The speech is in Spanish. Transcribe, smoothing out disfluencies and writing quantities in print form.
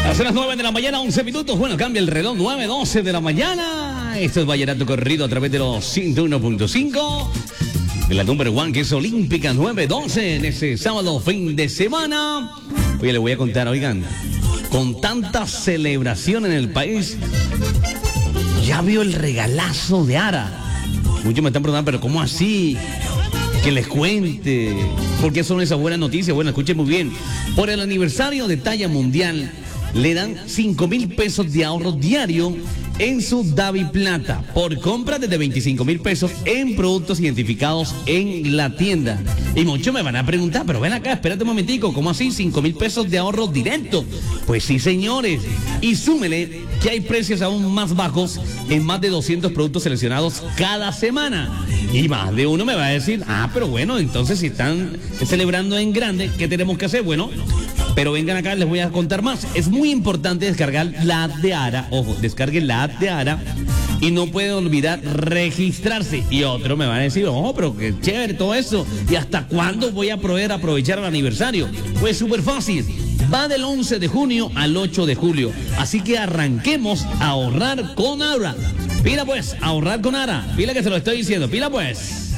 Son las 9 de la mañana, 11 minutos. Bueno, cambia el reloj, 9:12 de la mañana. Esto es Vallenato Corrido a través de los 101.5. De la número 1, que es Olímpica, 9:12 en ese sábado fin de semana. Oye, le voy a contar, oigan, con tanta celebración en el país, ya vio el regalazo de Ara. Muchos me están preguntando, pero ¿cómo así? Que les cuente. ¿Por qué son esas buenas noticias? Bueno, escuchen muy bien. Por el aniversario de talla mundial, le dan 5,000 pesos de ahorro diario en su Davi Plata por compra desde 25,000 pesos en productos identificados en la tienda. Y muchos me van a preguntar, pero ven acá, espérate un momentico, ¿cómo así 5,000 pesos de ahorro directo? Pues sí, señores, y súmele que hay precios aún más bajos en más de 200 productos seleccionados cada semana. Y más de uno me va a decir, pero bueno, entonces si están celebrando en grande, ¿qué tenemos que hacer? Bueno, pero vengan acá, les voy a contar más. Es muy importante descargar la app de Ara. Ojo, descarguen la app de Ara y no pueden olvidar registrarse. Y otro me va a decir, ojo, pero qué chévere todo eso. ¿Y hasta cuándo voy a poder aprovechar el aniversario? Pues súper fácil. Va del 11 de junio al 8 de julio. Así que arranquemos a ahorrar con Ara. Pila pues, ahorrar con Ara. Pila que se lo estoy diciendo. Pila pues.